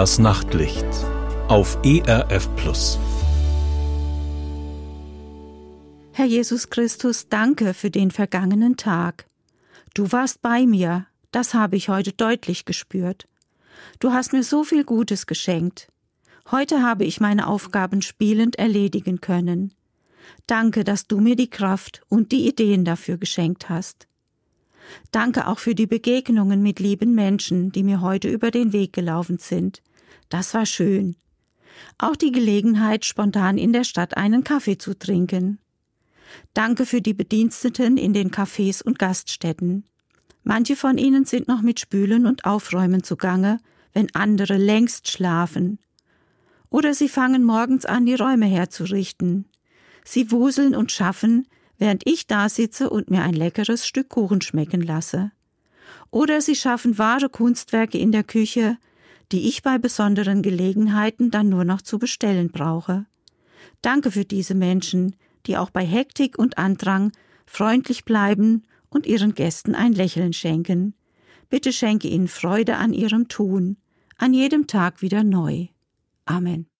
Das Nachtlicht auf ERF+. Herr Jesus Christus, danke für den vergangenen Tag. Du warst bei mir, das habe ich heute deutlich gespürt. Du hast mir so viel Gutes geschenkt. Heute habe ich meine Aufgaben spielend erledigen können. Danke, dass du mir die Kraft und die Ideen dafür geschenkt hast. Danke auch für die Begegnungen mit lieben Menschen, die mir heute über den Weg gelaufen sind. Das war schön. Auch die Gelegenheit, spontan in der Stadt einen Kaffee zu trinken. Danke für die Bediensteten in den Cafés und Gaststätten. Manche von ihnen sind noch mit Spülen und Aufräumen zugange, wenn andere längst schlafen. Oder sie fangen morgens an, die Räume herzurichten. Sie wuseln und schaffen, während ich da sitze und mir ein leckeres Stück Kuchen schmecken lasse. Oder sie schaffen wahre Kunstwerke in der Küche, die ich bei besonderen Gelegenheiten dann nur noch zu bestellen brauche. Danke für diese Menschen, die auch bei Hektik und Andrang freundlich bleiben und ihren Gästen ein Lächeln schenken. Bitte schenke ihnen Freude an ihrem Tun, an jedem Tag wieder neu. Amen.